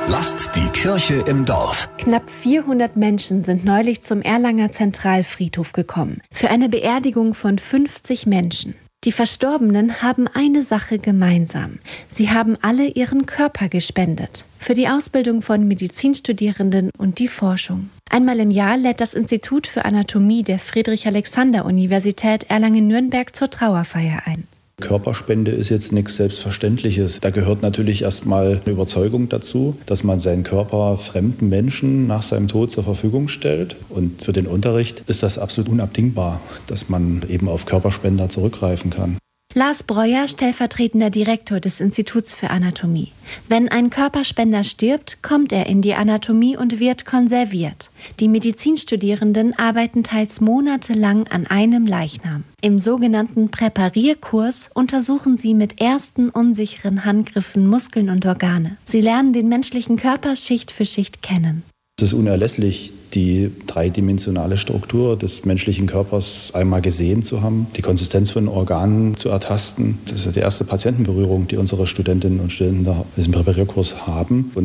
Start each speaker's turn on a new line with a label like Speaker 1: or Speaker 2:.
Speaker 1: Lasst die Kirche im Dorf.
Speaker 2: Knapp 400 Menschen sind neulich zum Erlanger Zentralfriedhof gekommen. Für eine Beerdigung von 50 Menschen. Die Verstorbenen haben eine Sache gemeinsam. Sie haben alle ihren Körper gespendet. Für die Ausbildung von Medizinstudierenden und die Forschung. Einmal im Jahr lädt das Institut für Anatomie der Friedrich-Alexander-Universität Erlangen-Nürnberg zur Trauerfeier ein.
Speaker 3: Körperspende ist jetzt nichts Selbstverständliches. Da gehört natürlich erstmal eine Überzeugung dazu, dass man seinen Körper fremden Menschen nach seinem Tod zur Verfügung stellt. Und für den Unterricht ist das absolut unabdingbar, dass man eben auf Körperspender zurückgreifen kann.
Speaker 2: Lars Breuer, stellvertretender Direktor des Instituts für Anatomie. Wenn ein Körperspender stirbt, kommt er in die Anatomie und wird konserviert. Die Medizinstudierenden arbeiten teils monatelang an einem Leichnam. Im sogenannten Präparierkurs untersuchen sie mit ersten unsicheren Handgriffen Muskeln und Organe. Sie lernen den menschlichen Körper Schicht für Schicht kennen.
Speaker 3: Es ist unerlässlich, die dreidimensionale Struktur des menschlichen Körpers einmal gesehen zu haben, die Konsistenz von Organen zu ertasten. Das ist ja die erste Patientenberührung, die unsere Studentinnen und Studenten da in diesem Präparierkurs haben.